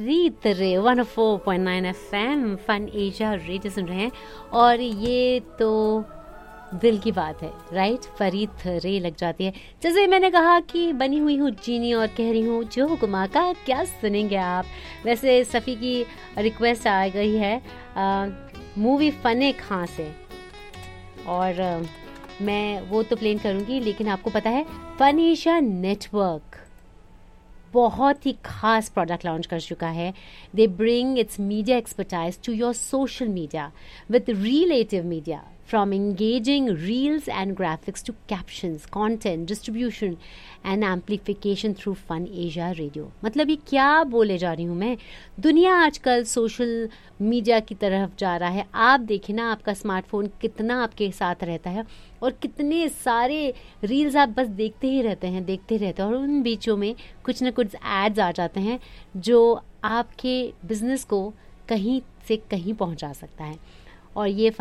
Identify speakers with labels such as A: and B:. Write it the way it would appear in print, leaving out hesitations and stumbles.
A: फरीद रे 104.9 FM fun Asia radio सुन रहे हैं और ये तो दिल की बात है, राइट। फरीद रे लग जाती है। जैसे मैंने कहा कि बनी हुई हूँ जीनी और कह रही हूँ जो हुक्मा का क्या सुनेंगे आप। वैसे सफ़ी की रिक्वेस्ट आ गई है मूवी फने खां से और मैं वो तो प्ले करूँगी, लेकिन आपको पता है फन एशिया नेटवर्क बहुत ही खास प्रोडक्ट लॉन्च कर चुका है। They bring it's media expertise to your social media with relative media from engaging reels and graphics to captions, content, distribution and amplification through Fun Asia Radio। मतलब ये क्या बोले जा रही हूँ मैं। दुनिया आजकल सोशल मीडिया की तरफ जा रहा है। आप देखें ना, आपका स्मार्टफोन कितना आपके साथ रहता है और कितने सारे रील्स आप बस देखते ही रहते हैं और उन बीचों में कुछ ना कुछ एड्स आ जाते हैं जो आपके बिजनेस को कहीं से कहीं पहुँचा सकता है। और ये